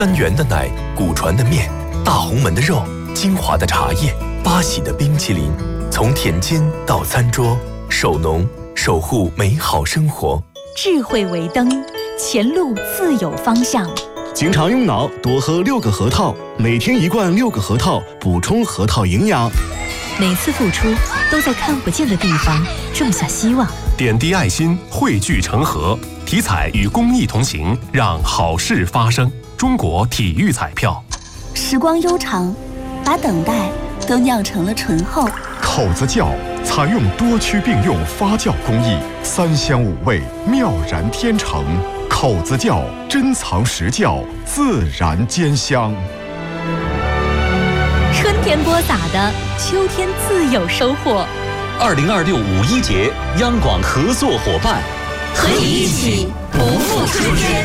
甘源的奶，古传的面，大红门的肉，金华的茶叶，八喜的冰淇淋，从田间到餐桌，守农守护美好生活。 智慧为灯，前路自有方向。 经常用脑，多喝6个核桃，每天1罐6个核桃，补充核桃营养。 每次付出都在看不见的地方种下希望， 点滴爱心，汇聚成河。体彩与公益同行，让好事发生。中国体育彩票。 时光悠长，把等待都酿成了醇厚。 口子窖采用多区并用发酵工艺，3香5味，妙然天成。口子窖珍藏实窖，自然兼香。 春天播撒的，秋天自有收获。 2026五一节，央广合作伙伴， 和你一起不负春天。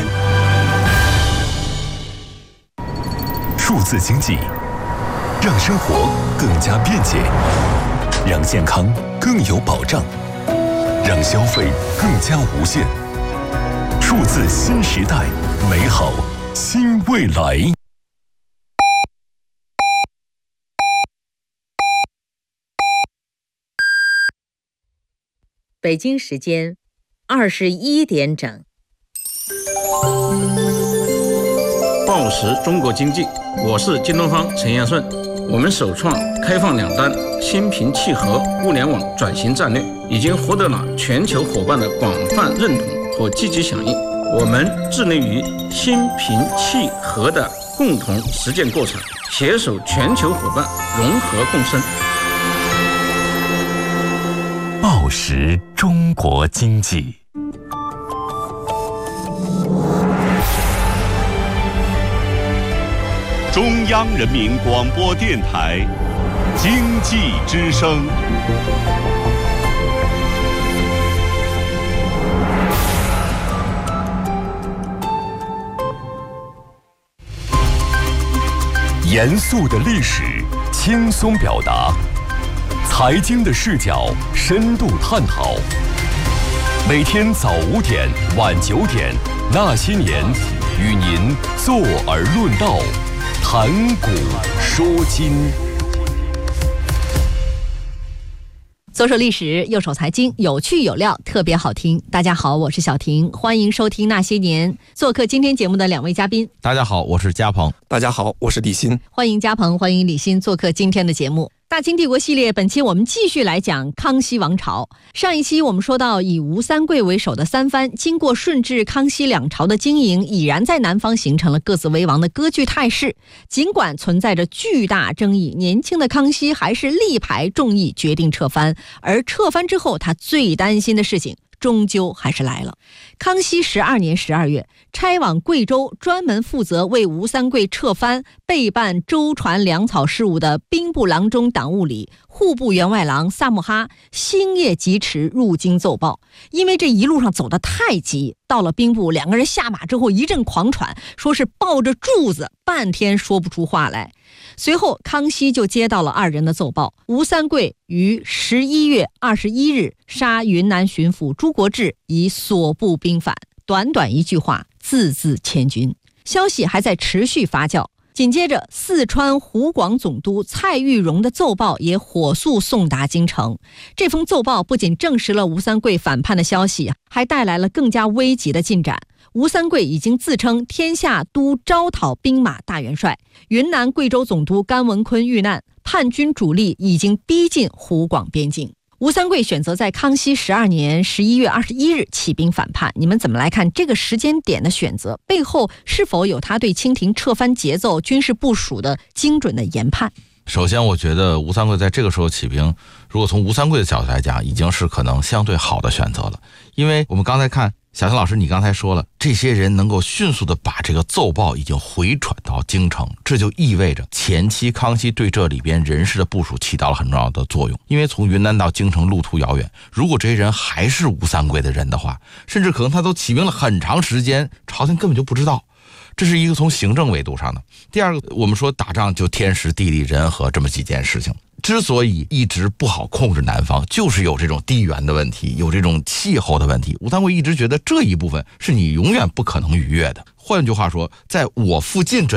数字经济让生活更加便捷，让健康更有保障，让消费更加无限。数字新时代，美好新未来。 北京时间21点整。 报时中国经济，我是京东方陈彦顺。我们首创开放两单、心平气和物联网转型战略，已经获得了全球伙伴的广泛认同和积极响应。我们致力于心平气和的共同实践过程，携手全球伙伴融合共生。 报时中国经济。 中央人民广播电台经济之声。 严肃的历史，轻松表达；财经的视角，深度探讨。每天早5点、晚9点，那些年，与您坐而论道，谈古说今。 左手历史，右手财经，有趣有料，特别好听。大家好，我是小婷，欢迎收听那些年。做客今天节目的2位嘉宾。 大家好，我是嘉鹏。 大家好，我是李欣。 欢迎嘉鹏，欢迎李欣做客今天的节目。大清帝国系列，本期我们继续来讲康熙王朝。上一期我们说到，以吴三桂为首的三藩，经过顺治、康熙两朝的经营，已然在南方形成了各自为王的割据态势。尽管存在着巨大争议，年轻的康熙还是力排众议，决定撤藩。而撤藩之后，他最担心的事情终究还是来了。康熙12年12月，差往贵州专门负责为吴三桂撤藩备办舟船粮草事务的兵部郎中党务里户部员外郎萨木哈星夜疾驰入京奏报。因为这一路上走得太急，到了兵部，2个人下马之后一阵狂喘，说是抱着柱子半天说不出话来。随后康熙就接到了2人的奏报，吴三桂于11月21日杀云南巡抚朱国治，以所部兵反。短短一句话，字字千钧。消息还在持续发酵，紧接着四川湖广总督蔡玉荣的奏报也火速送达京城。这封奏报不仅证实了吴三桂反叛的消息，还带来了更加危急的进展。吴三桂已经自称天下都招讨兵马大元帅，云南贵州总督甘文坤遇难，叛军主力已经逼近湖广边境。吴三桂选择在康熙12年11月21日起兵反叛，你们怎么来看这个时间点的选择？背后是否有他对清廷撤藩节奏、军事部署的精准的研判？ 首先，我觉得吴三桂在这个时候起兵，如果从吴三桂的角度来讲，已经是可能相对好的选择了。因为我们刚才看小婷老师，你刚才说了，这些人能够迅速的把这个奏报已经回传到京城，这就意味着前期康熙对这里边人事的部署起到了很重要的作用。因为从云南到京城路途遥远，如果这些人还是吴三桂的人的话，甚至可能他都起兵了很长时间，朝廷根本就不知道。这是一个从行政维度上的。第二个，我们说打仗就天时地利人和这么几件事情，之所以一直不好控制南方，就是有这种地缘的问题，有这种气候的问题。吴三桂一直觉得这一部分是你永远不可能逾越的， 换句话说，在我附近